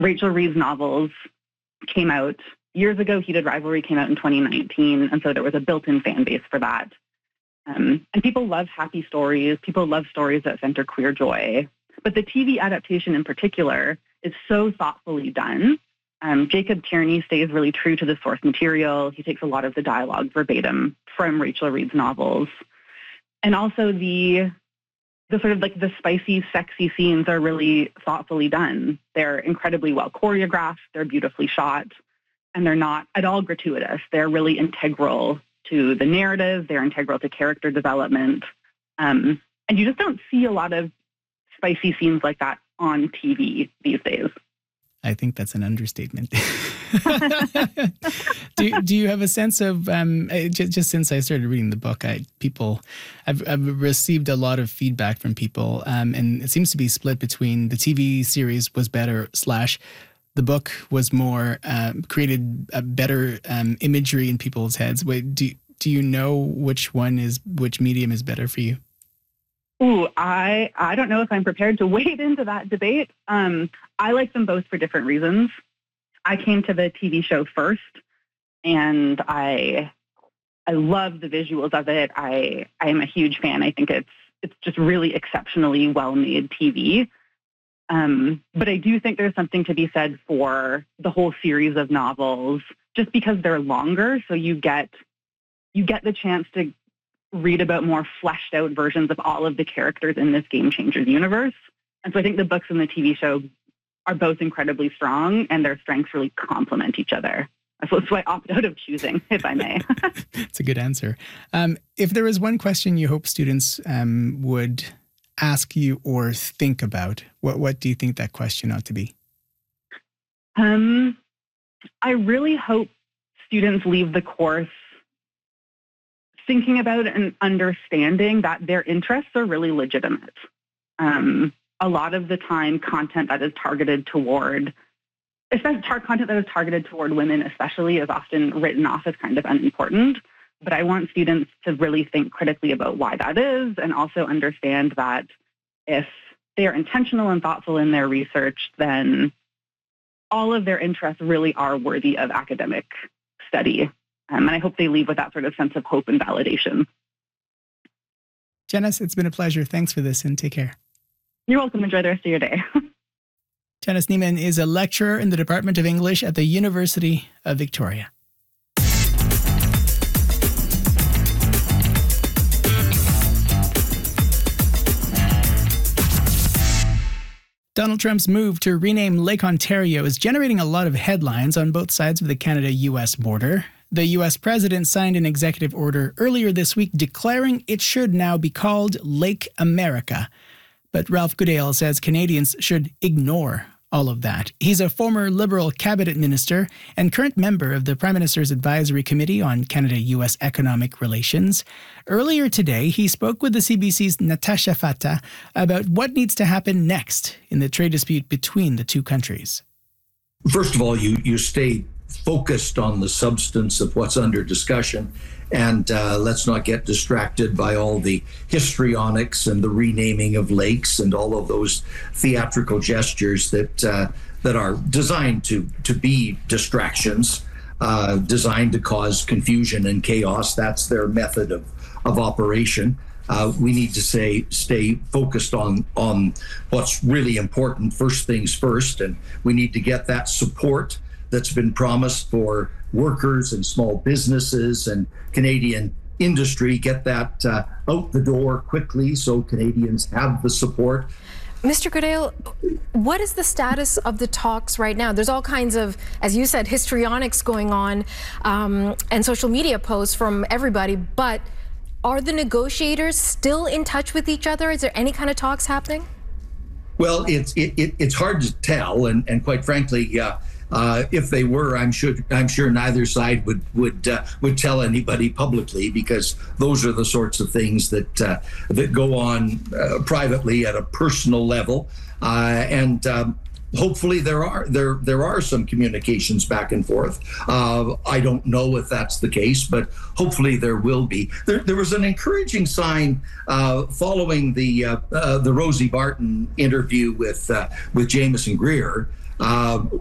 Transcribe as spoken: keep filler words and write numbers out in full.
Rachel Reid's novels came out years ago. Heated Rivalry came out in twenty nineteen, and so there was a built-in fan base for that. Um, and people love happy stories. People love stories that center queer joy. But the T V adaptation in particular is so thoughtfully done. Um, Jacob Tierney stays really true to the source material. He takes a lot of the dialogue verbatim from Rachel Reid's novels. And also the the sort of like the spicy, sexy scenes are really thoughtfully done. They're incredibly well choreographed. They're beautifully shot. And they're not at all gratuitous. They're really integral to the narrative. They're integral to character development. Um, and you just don't see a lot of spicy scenes like that on T V these days. I think that's an understatement. do, do you have a sense of, um, just, just since I started reading the book, I, people, I've, I've received a lot of feedback from people, um, and it seems to be split between the T V series was better slash the book was more, um, created a better um, imagery in people's heads. Wait, do, do you know which one is, which medium is better for you? Ooh, I, I don't know if I'm prepared to wade into that debate. Um, I like them both for different reasons. I came to the T V show first, and I I love the visuals of it. I I am a huge fan. I think it's it's just really exceptionally well-made T V. Um, but I do think there's something to be said for the whole series of novels, just because they're longer, so you get you get the chance to read about more fleshed out versions of all of the characters in this Game Changers universe. And so I think the books and the T V show are both incredibly strong, and their strengths really complement each other. That's why I opt out of choosing, if I may. It's a good answer. Um, if there was one question you hope students um, would ask you or think about, what, what do you think that question ought to be? Um, I really hope students leave the course thinking about and understanding that their interests are really legitimate. Um, a lot of the time, content that is targeted toward, especially tar- content that is targeted toward women especially, is often written off as kind of unimportant. But I want students to really think critically about why that is, and also understand that if they are intentional and thoughtful in their research, then all of their interests really are worthy of academic study. Um, and I hope they leave with that sort of sense of hope and validation. Janice, it's been a pleasure. Thanks for this, and take care. You're welcome. Enjoy the rest of your day. Janice Niemann is a lecturer in the Department of English at the University of Victoria. Donald Trump's move to rename Lake Ontario is generating a lot of headlines on both sides of the Canada-U S border. The U S president signed an executive order earlier this week declaring it should now be called Lake America. But Ralph Goodale says Canadians should ignore all of that. He's a former Liberal cabinet minister and current member of the Prime Minister's Advisory Committee on Canada-U S economic relations. Earlier today, he spoke with the C B C's Natasha Fatta about what needs to happen next in the trade dispute between the two countries. First of all, you, you stay focused on the substance of what's under discussion, and uh, let's not get distracted by all the histrionics and the renaming of lakes and all of those theatrical gestures that uh, that are designed to to be distractions, uh, designed to cause confusion and chaos. That's their method of of operation. Uh, we need to say stay focused on on what's really important. First things first, and we need to get that support that's been promised for workers and small businesses and Canadian industry, get that uh, out the door quickly so Canadians have the support. Mister Goodale, what is the status of the talks right now? There's all kinds of, as you said, histrionics going on um, and social media posts from everybody, but are the negotiators still in touch with each other? Is there any kind of talks happening? Well, it's it, it, it's hard to tell, and, and quite frankly, yeah. Uh, if they were, I'm sure I'm sure neither side would would uh, would tell anybody publicly, because those are the sorts of things that uh, that go on uh, privately at a personal level, uh, and um, hopefully there are there there are some communications back and forth. Uh, I don't know if that's the case, but hopefully there will be. There, there was an encouraging sign uh, following the uh, uh, the Rosie Barton interview with uh, with Jameson Greer. Uh,